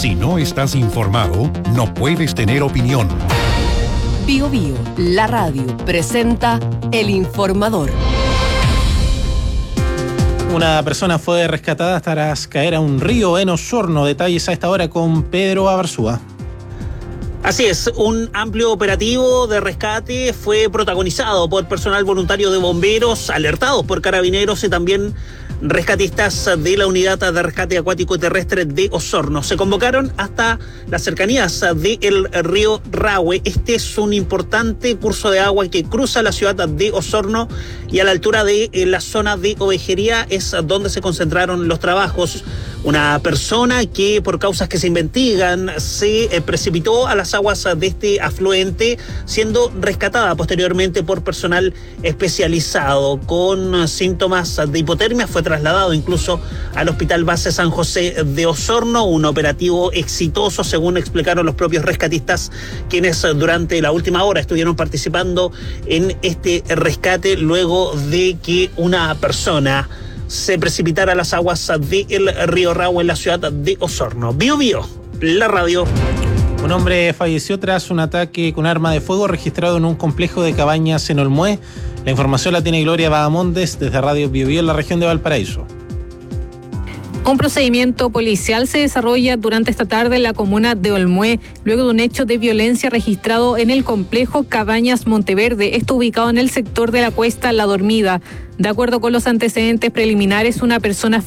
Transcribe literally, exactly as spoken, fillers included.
Si no estás informado, no puedes tener opinión. Bio Bio, la radio, presenta El Informador. Una persona fue rescatada tras caer a un río en Osorno. Detalles a esta hora con Pedro Abarzúa. Así es, un amplio operativo de rescate fue protagonizado por personal voluntario de bomberos, alertados por carabineros y también rescatistas de la Unidad de Rescate Acuático y Terrestre de Osorno. Se convocaron hasta las cercanías del río Rahue. Este es un importante curso de agua que cruza la ciudad de Osorno y a la altura de la zona de Ovejería es donde se concentraron los trabajos. Una persona que por causas que se investigan se precipitó a las aguas de este afluente, siendo rescatada posteriormente por personal especializado con síntomas de hipotermia. Fue trasladado incluso al Hospital Base San José de Osorno, un operativo exitoso según explicaron los propios rescatistas, quienes durante la última hora estuvieron participando en este rescate luego de que una persona se precipitara a las aguas del río Rahue en la ciudad de Osorno. Bio Bio, la radio. Un hombre falleció tras un ataque con arma de fuego registrado en un complejo de cabañas en Olmué. La información la tiene Gloria Bahamondes desde Radio Bio Bio en la región de Valparaíso. Un procedimiento policial se desarrolla durante esta tarde en la comuna de Olmué, luego de un hecho de violencia registrado en el complejo Cabañas Monteverde. Esto ubicado en el sector de la Cuesta La Dormida. De acuerdo con los antecedentes preliminares, una persona